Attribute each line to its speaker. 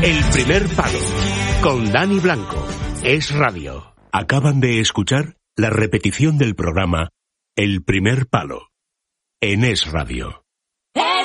Speaker 1: El primer palo, con Dani Blanco. Es Radio. Acaban de escuchar la repetición del programa El primer palo, en Es Radio.